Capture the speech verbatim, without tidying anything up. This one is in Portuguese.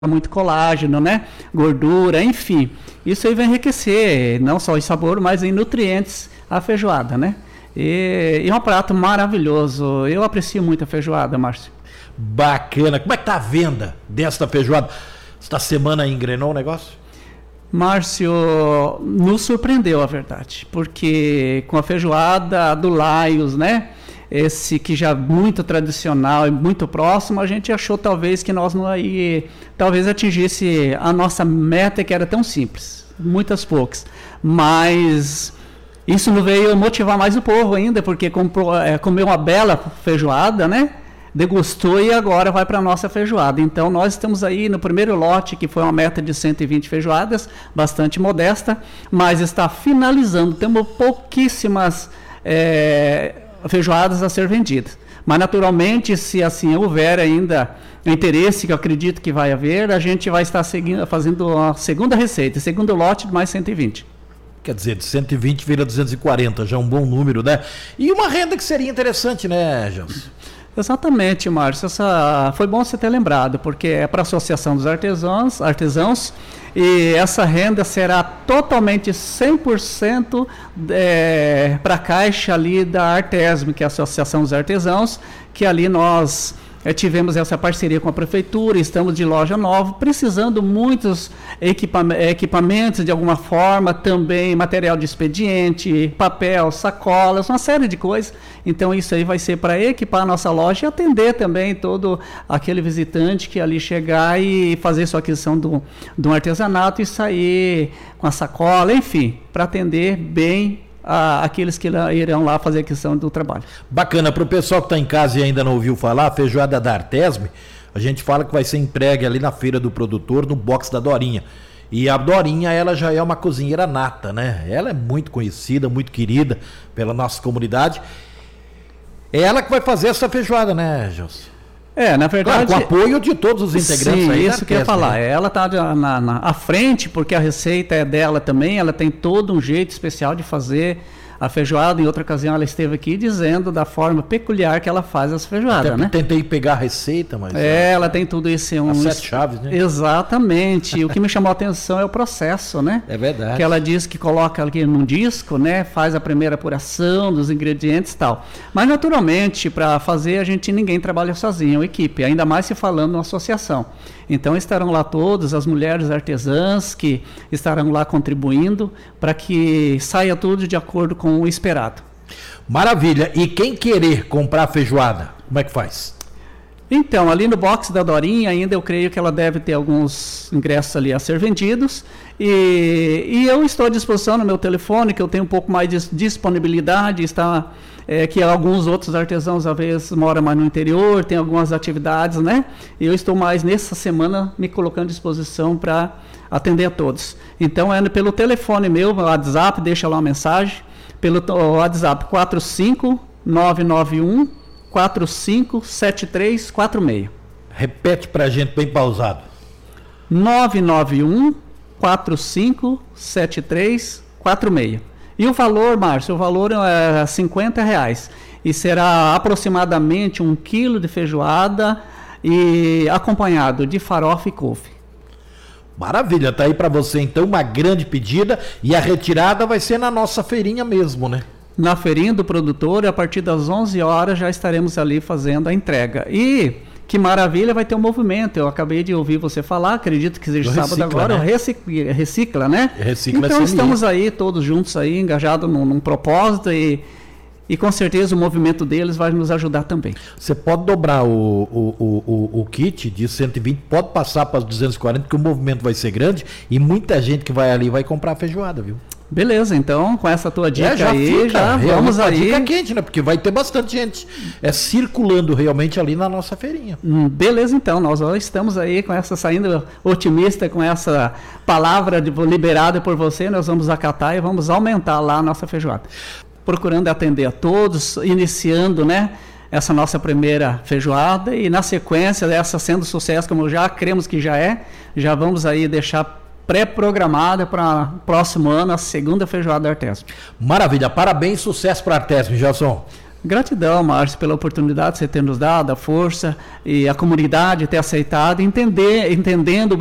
muito colágeno, né? Gordura, enfim. Isso aí vai enriquecer não só em sabor, mas em nutrientes a feijoada, né? E, e é um prato maravilhoso. Eu aprecio muito a feijoada, Márcio. Bacana. Como é que tá a venda desta feijoada? Esta semana engrenou o negócio? Márcio, nos surpreendeu, a verdade, porque com a feijoada do Laios, né? Esse que já muito tradicional e muito próximo, a gente achou talvez que nós não aí, talvez atingisse a nossa meta, que era tão simples, muitas poucas, mas isso não veio motivar mais o povo ainda, porque comprou, é, comeu uma bela feijoada, né? Degustou e agora vai para a nossa feijoada. Então nós estamos aí no primeiro lote, que foi uma meta de cento e vinte feijoadas, bastante modesta, mas está finalizando, temos pouquíssimas é, feijoadas a ser vendidas. Mas naturalmente, se assim houver ainda interesse, que eu acredito que vai haver, a gente vai estar seguindo, fazendo a segunda receita, segundo lote de mais cento e vinte. Quer dizer, de cento e vinte vira duzentos e quarenta, já é um bom número, né? E uma renda que seria interessante, né, Gelson? Exatamente, Márcio. Essa, foi bom você ter lembrado, porque é para a Associação dos Artesãos, Artesãos, e essa renda será totalmente cem por cento é, para a caixa ali da Artesme, que é a Associação dos Artesãos, que ali nós é, tivemos essa parceria com a Prefeitura, estamos de loja nova, precisando muitos equipam- equipamentos de alguma forma, também material de expediente, papel, sacolas, uma série de coisas. Então isso aí vai ser para equipar a nossa loja e atender também todo aquele visitante que ali chegar e fazer sua aquisição do, do artesanato e sair com a sacola, enfim, para atender bem a, aqueles que irão lá fazer a aquisição do trabalho. Bacana. Para o pessoal que está em casa e ainda não ouviu falar, a feijoada da Artesme, a gente fala que vai ser entregue ali na feira do produtor, no box da Dorinha. E a Dorinha, ela já é uma cozinheira nata, né? Ela é muito conhecida, muito querida pela nossa comunidade. É ela que vai fazer essa feijoada, né, Gelson? É, na verdade... Claro, com apoio de todos os integrantes. Sim, aí isso que eu ia falar. né? Ela está na, na, à frente, porque a receita é dela também, ela tem todo um jeito especial de fazer a feijoada. Em outra ocasião ela esteve aqui dizendo da forma peculiar que ela faz as feijoadas, né? Tentei pegar a receita, mas... É, ela tem tudo isso. Um... As sete chaves, né? Exatamente. O que me chamou a atenção é o processo, né? É verdade. Que ela diz que coloca aqui num disco, né? Faz a primeira apuração dos ingredientes e tal. Mas naturalmente, para fazer, a gente ninguém trabalha sozinho, é uma equipe, ainda mais se falando numa associação. Então estarão lá todas as mulheres artesãs que estarão lá contribuindo para que saia tudo de acordo com o esperado. Maravilha. E quem querer comprar feijoada, como é que faz? Então, ali no box da Dorinha ainda eu creio que ela deve ter alguns ingressos ali a ser vendidos. E, e eu estou à disposição no meu telefone, que eu tenho um pouco mais de disponibilidade, está... É, que alguns outros artesãos às vezes moram mais no interior, tem algumas atividades, né? E eu estou mais nessa semana me colocando à disposição para atender a todos. Então é pelo telefone meu, WhatsApp, deixa lá uma mensagem, pelo WhatsApp quatro cinco nove nove um quatro cinco sete três quatro seis. Repete pra gente bem pausado. nove nove um quatro cinco sete três quatro seis. E o valor, Márcio, o valor é cinquenta reais. E será aproximadamente um quilo de feijoada e acompanhado de farofa e couve. Maravilha, tá aí para você então uma grande pedida e a retirada vai ser na nossa feirinha mesmo, né? Na feirinha do produtor, a partir das onze horas já estaremos ali fazendo a entrega. E... que maravilha, vai ter um movimento. Eu acabei de ouvir você falar, acredito que seja sábado recicla, agora, né? recicla, recicla, né? Recicla então estamos aí, todos juntos aí, engajados num, num propósito e, e com certeza o movimento deles vai nos ajudar também. Você pode dobrar o, o, o, o, o kit de cento e vinte, pode passar para os duzentos e quarenta, porque o movimento vai ser grande e muita gente que vai ali vai comprar feijoada, viu? Beleza, então com essa tua dica é, já aí, fica, já vamos aí. Dica quente, né? Porque vai ter bastante gente é, circulando realmente ali na nossa feirinha. Hum, beleza, então, nós estamos aí com essa, saindo otimista com essa palavra de, liberada por você, nós vamos acatar e vamos aumentar lá a nossa feijoada. Procurando atender a todos, iniciando, né? Essa nossa primeira feijoada e na sequência dessa sendo sucesso, como já cremos que já é, já vamos aí deixar pré-programada para próximo ano, a segunda feijoada da Artesme. Maravilha, parabéns, sucesso para a Artesme, Gelson. Gratidão, Márcio, pela oportunidade que você ter nos dado, a força e a comunidade ter aceitado, entender, entendendo